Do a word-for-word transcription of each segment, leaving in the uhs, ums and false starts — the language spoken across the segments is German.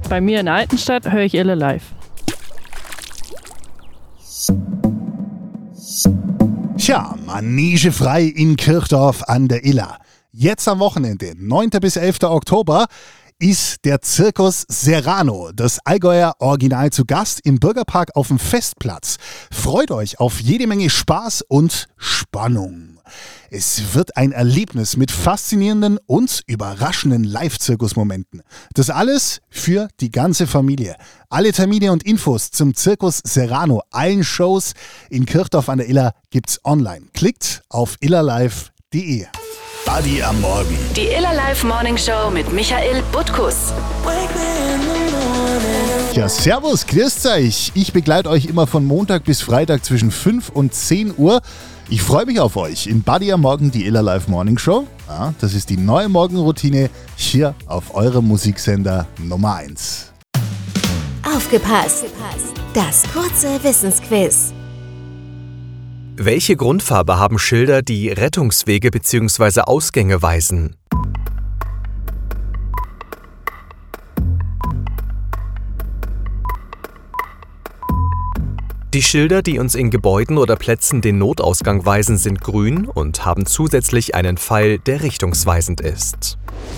Bei mir in Altenstadt höre ich Iller live. Tja, Manege frei in Kirchdorf an der Iller. Jetzt am Wochenende, neunten bis elften Oktober, ist der Zirkus Serrano, das Allgäuer Original, zu Gast im Bürgerpark auf dem Festplatz. Freut euch auf jede Menge Spaß und Spannung. Es wird ein Erlebnis mit faszinierenden und überraschenden Live-Zirkusmomenten. Das alles für die ganze Familie. Alle Termine und Infos zum Zirkus Serrano, allen Shows in Kirchdorf an der Iller gibt's online. Klickt auf illerlive punkt de. Buddy am Morgen. Die Iller Live Morning Show mit Michael Butkus. Ja, servus, grüßt euch. Ich begleite euch immer von Montag bis Freitag zwischen fünf und zehn Uhr. Ich freue mich auf euch in Buddy am Morgen, die Iller Live Morning Show. Ja, das ist die neue Morgenroutine hier auf eurem Musiksender Nummer eins. Aufgepasst! Das kurze Wissensquiz. Welche Grundfarbe haben Schilder, die Rettungswege bzw. Ausgänge weisen? Die Schilder, die uns in Gebäuden oder Plätzen den Notausgang weisen, sind grün und haben zusätzlich einen Pfeil, der richtungsweisend ist.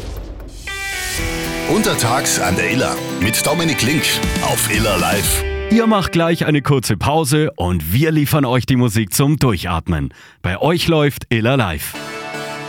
Untertags an der Iller mit Dominik Link auf Iller Live. Ihr macht gleich eine kurze Pause und wir liefern euch die Musik zum Durchatmen. Bei euch läuft Iller Live.